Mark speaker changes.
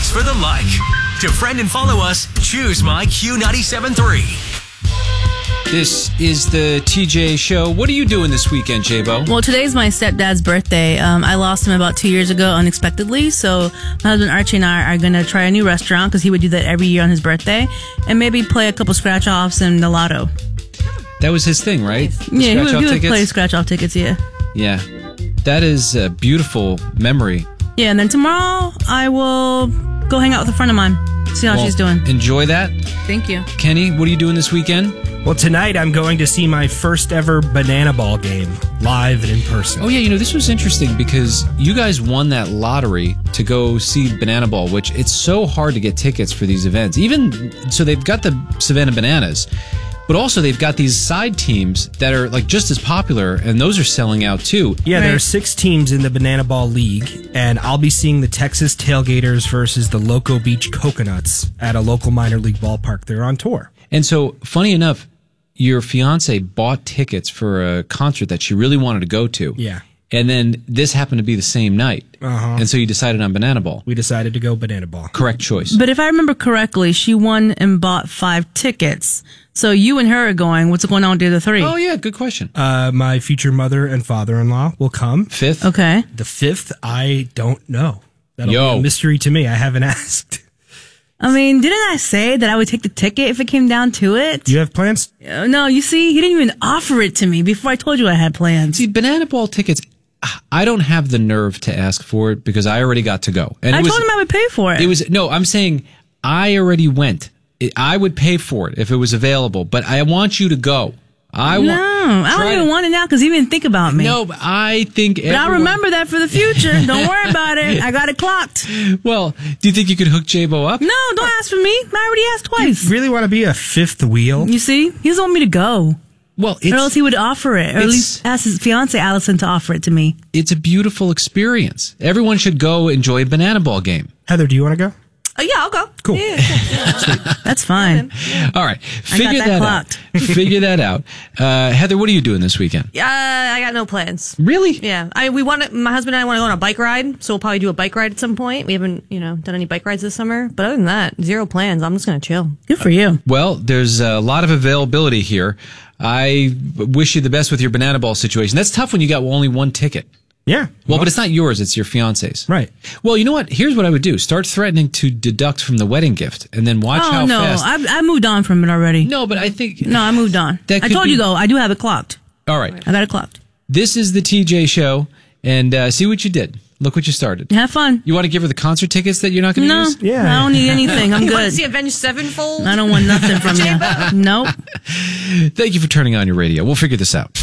Speaker 1: Thanks for the like. To friend and follow us, choose My Q97.3.
Speaker 2: This is the TJ Show. What are you doing this weekend, J-Bo?
Speaker 3: Well, today's my stepdad's birthday. I lost him about 2 years ago unexpectedly. So my husband Archie and I are going to try a new restaurant because he would do that every year on his birthday. And maybe play a couple scratch-offs and the lotto.
Speaker 2: That was his thing, right?
Speaker 3: Yeah, he would play scratch-off tickets, yeah.
Speaker 2: Yeah. That is a beautiful memory.
Speaker 3: Yeah, and then tomorrow I will go hang out with a friend of mine. See how she's doing.
Speaker 2: Enjoy that.
Speaker 3: Thank you.
Speaker 2: Kenny, what are you doing this weekend?
Speaker 4: Well, tonight I'm going to see my first ever Banana Ball game, live and in person.
Speaker 2: Oh, yeah, this was interesting because you guys won that lottery to go see Banana Ball, which it's so hard to get tickets for these events. So they've got the Savannah Bananas, but also they've got these side teams that are like just as popular, and those are selling out too.
Speaker 4: Yeah, there are 6 teams in the Banana Ball League, and I'll be seeing the Texas Tailgaters versus the Loco Beach Coconuts at a local minor league ballpark. They're on tour.
Speaker 2: And so, funny enough, your fiance bought tickets for a concert that she really wanted to go to.
Speaker 4: Yeah.
Speaker 2: And then this happened to be the same night. And so you decided on Banana Ball.
Speaker 4: We decided to go Banana Ball.
Speaker 2: Correct choice.
Speaker 3: But if I remember correctly, she won and bought 5 tickets. So you and her are going. What's going on with the other 3?
Speaker 2: Oh, yeah. Good question.
Speaker 4: My future mother and father-in-law will come.
Speaker 2: 5th?
Speaker 3: Okay.
Speaker 4: The 5th, I don't know. That'll be a mystery to me. I haven't asked.
Speaker 3: I mean, didn't I say that I would take the ticket if it came down to it?
Speaker 4: Do you have plans?
Speaker 3: No, you see, he didn't even offer it to me before I told you I had plans.
Speaker 2: See, Banana Ball tickets, I don't have the nerve to ask for it because I already got to go. And
Speaker 3: I told him I would pay for it.
Speaker 2: No, I'm saying I already went. I would pay for it if it was available, but I want you to go. I don't
Speaker 3: even want it now because he didn't think about me.
Speaker 2: No, but I think
Speaker 3: But I'll remember that for the future. Don't worry about it. I got it clocked.
Speaker 2: Well, do you think you could hook J-Bo up?
Speaker 3: No, don't ask for me. I already asked twice.
Speaker 4: You really want to be a 5th wheel?
Speaker 3: You see? He doesn't want me to go.
Speaker 2: Well,
Speaker 3: or else he would offer it, or at least ask his fiance Allison to offer it to me.
Speaker 2: It's a beautiful experience. Everyone should go enjoy a Banana Ball game.
Speaker 4: Heather, do you want to go?
Speaker 5: Yeah, I'll go.
Speaker 4: Cool.
Speaker 5: Yeah.
Speaker 3: That's fine.
Speaker 2: All right. Figure that out. Figure that out. Heather, what are you doing this weekend?
Speaker 5: I got no plans.
Speaker 2: Really?
Speaker 5: Yeah. My husband and I want to go on a bike ride, so we'll probably do a bike ride at some point. We haven't, done any bike rides this summer. But other than that, 0 plans. I'm just going to chill.
Speaker 3: Good for you.
Speaker 2: Well, there's a lot of availability here. I wish you the best with your Banana Ball situation. That's tough when you got only 1 ticket.
Speaker 4: Yeah.
Speaker 2: Well, but it's not yours. It's your fiance's.
Speaker 4: Right.
Speaker 2: Well, you know what? Here's what I would do. Start threatening to deduct from the wedding gift and then watch how fast.
Speaker 3: I moved on from it already.
Speaker 2: No, but I think...
Speaker 3: No, I moved on. I told you, though, I do have it clocked.
Speaker 2: All right.
Speaker 3: I got it clocked.
Speaker 2: This is the TJ Show, and see what you did. Look what you started.
Speaker 3: Have fun.
Speaker 2: You want to give her the concert tickets that you're not going to use?
Speaker 4: Yeah.
Speaker 3: I don't need anything. I'm
Speaker 5: You want
Speaker 3: good.
Speaker 5: to see Avenged Sevenfold?
Speaker 3: I don't want nothing from you. Nope.
Speaker 2: Thank you for turning on your radio. We'll figure this out.